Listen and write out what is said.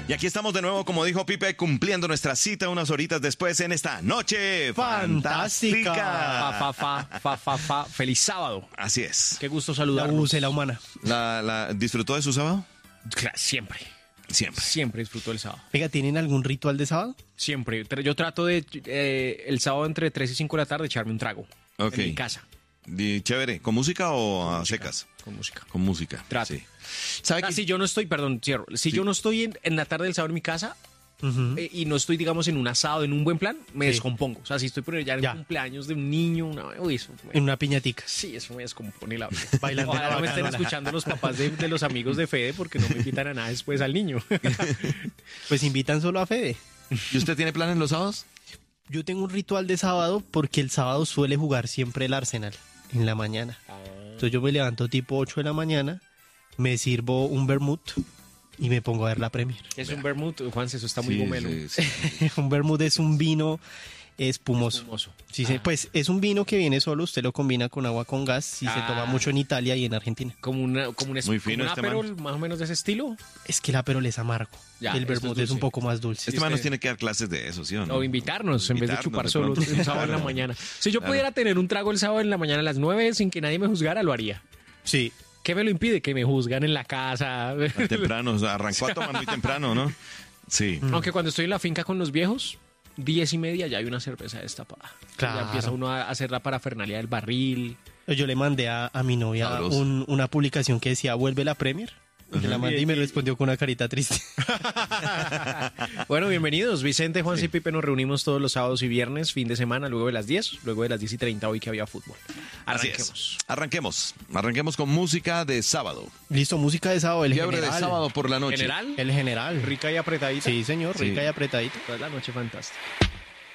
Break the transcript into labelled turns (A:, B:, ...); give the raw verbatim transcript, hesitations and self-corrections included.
A: Y aquí estamos de nuevo, como dijo Pipe, cumpliendo nuestra cita unas horitas después en esta noche fantástica.
B: Fa, fa, fa, fa, fa, fa. Feliz sábado.
A: Así es.
B: Qué gusto
C: La
B: saludarlos.
C: U C, la humana.
A: La, la, ¿Disfrutó de su sábado?
B: Claro, Siempre.
A: Siempre.
B: Siempre disfruto del sábado.
C: Oiga, ¿tienen algún ritual de sábado?
B: Siempre. Tra- Yo trato de, eh, el sábado entre tres y cinco de la tarde, echarme un trago.
A: Ok.
B: En mi casa.
A: Di- Chévere. ¿Con música o a
B: música.
A: secas?
B: Con música.
A: Con música.
B: Trato.
A: Sí. ¿Sabe
B: Ah,
A: qué?
B: si yo no estoy, perdón, cierro. Si
A: Sí.
B: yo no estoy en, en la tarde del sábado en mi casa
C: Ujú.
B: eh, y no estoy, digamos, en un asado, en un buen plan, me
C: Sí.
B: descompongo. O sea, si estoy por allá en
C: Ya.
B: un cumpleaños de un niño, una, uy, eso me-
C: En una piñatica.
B: sí, eso me descompone la vida.
C: Bailando
B: Ojalá
C: la
B: no me estén
C: bacanola.
B: escuchando los papás de, de los amigos de Fede porque no me invitan a nada después al niño.
C: Pues invitan solo a Fede.
A: ¿Y usted tiene planes los sábados?
C: Yo tengo un ritual de sábado porque el sábado suele jugar siempre el Arsenal en la mañana. Entonces yo me levanto tipo ocho de la mañana, me sirvo un vermut y me pongo a ver la Premier.
B: Es un vermouth, Juanse, eso está muy
A: Sí,
B: gomelo.
A: sí, sí.
C: Un vermut es un vino espumoso.
B: Espumoso.
C: Sí, sí,
B: Ah.
C: pues es un vino que viene solo, usted lo combina con agua con gas y se
B: Ah.
C: toma mucho en Italia y en Argentina.
B: Como, una, como un, es-
A: Muy
B: como
A: fino
B: un
A: este
B: Aperol,
A: man.
B: más o menos de ese estilo.
C: Es que el Aperol es amargo.
B: Ya,
C: el
B: esto es
C: vermut es, un
B: dulce.
C: poco más dulce.
A: Este man nos
B: usted-
A: tiene que dar clases de eso, ¿sí o no?
B: O invitarnos en vez de
A: Invitarnos,
B: chupar
A: de
B: solo
A: pronto.
B: un sábado en la
A: Claro.
B: mañana. Si yo
A: Claro.
B: pudiera tener un trago el sábado en la mañana a las nueve sin que nadie me juzgara, lo haría.
C: Sí.
B: ¿Qué me lo impide? Que me juzgan en la casa.
A: Tan temprano, o sea, arrancó a tomar muy temprano, ¿no? Sí.
B: Aunque cuando estoy en la finca con los viejos, diez y media ya hay una cerveza destapada.
C: Claro.
B: Ya empieza uno a hacer la parafernalia del barril.
C: Yo le mandé a, a mi novia
A: Sabroso.
C: un- una publicación que decía vuelve la Premier. Yo la mandé y me respondió con una carita triste.
B: Bueno, bienvenidos. Vicente, Juan y Pipe nos reunimos todos los sábados y viernes, fin de semana, luego de las diez, luego de las diez y treinta hoy que había fútbol.
A: Así
B: Arranquemos.
A: es. Arranquemos. Arranquemos con música de sábado.
C: Listo, música de sábado, el
A: Fiebre de
C: general.
A: sábado por la noche.
B: General,
C: El general.
B: rica y apretadita.
C: Sí, señor,
A: Sí.
C: rica y apretadita.
B: Toda la noche fantástica.